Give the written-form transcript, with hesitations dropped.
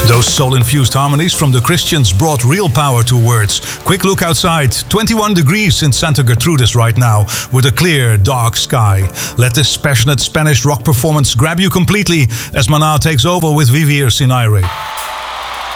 Those soul-infused harmonies from the Christians brought real power to words. Quick look outside. 21 degrees in Santa Gertrudis right now, with a clear, dark sky. Let this passionate Spanish rock performance grab you completely as Maná takes over with Vivir Sin Aire.